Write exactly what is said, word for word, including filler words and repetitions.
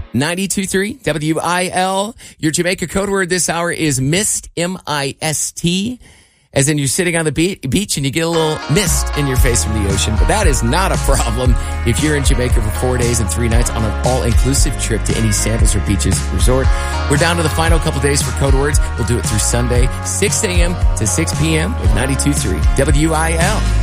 ninety-two point three W I L. Your Jamaica code word this hour is mist, M I S T. As in you're sitting on the be- beach and you get a little mist in your face from the ocean. But that is not a problem if you're in Jamaica for four days and three nights on an all-inclusive trip to any Sandals or Beaches resort. We're down to the final couple days for code words. We'll do it through Sunday, six a.m. to six p.m. with ninety-two point three W I L.